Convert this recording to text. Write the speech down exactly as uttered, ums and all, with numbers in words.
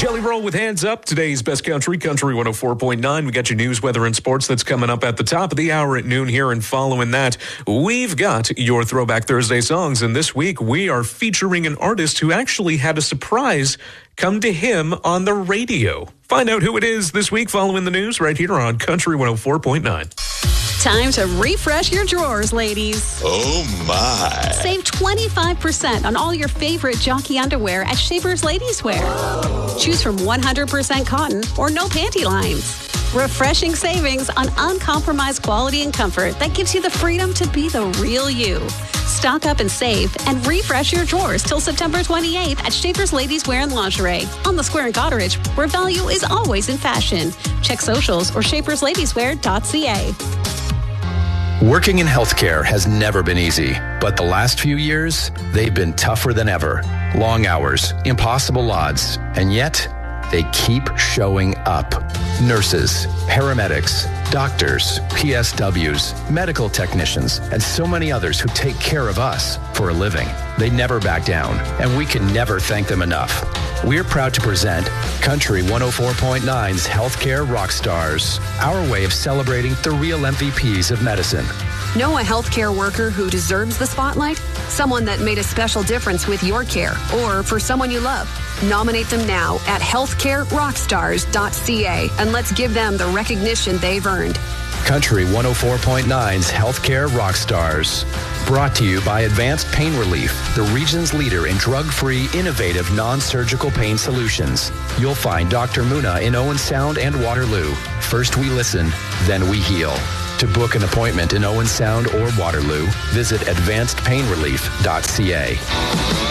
Jelly Roll with Hands Up, today's best country, Country one oh four point nine. We got your news, weather, and sports that's coming up at the top of the hour at noon here. And following that, we've got your Throwback Thursday songs. And this week, we are featuring an artist who actually had a surprise come to him on the radio. Find out who it is this week following the news right here on Country one oh four point nine. Time to refresh your drawers, ladies. Oh, my. Save twenty-five percent on all your favorite jockey underwear at Shaver's Ladies Wear. Choose from one hundred percent cotton or no panty lines. Refreshing savings on uncompromised quality and comfort that gives you the freedom to be the real you. Stock up and save and refresh your drawers till September twenty-eighth at Shaver's Ladies Wear and Lingerie on the Square in Goderich, where value is always in fashion. Check socials or shaver's ladies wear dot c a. Working in healthcare has never been easy, but the last few years, they've been tougher than ever. Long hours, impossible odds, and yet they keep showing up. Nurses, paramedics, doctors, P S Ws, medical technicians, and so many others who take care of us for a living. They never back down, and we can never thank them enough. We're proud to present Country one oh four point nine's Healthcare Rockstars, our way of celebrating the real M V Ps of medicine. Know a healthcare worker who deserves the spotlight? Someone that made a special difference with your care, or for someone you love. Nominate them now at healthcare rockstars dot c a, and let's give them the recognition they've earned. Country one oh four point nine's Healthcare Rockstars. Brought to you by Advanced Pain Relief, the region's leader in drug-free, innovative, non-surgical pain solutions. You'll find Doctor Muna in Owen Sound and Waterloo. First we listen, then we heal. To book an appointment in Owen Sound or Waterloo, visit advanced pain relief dot c a.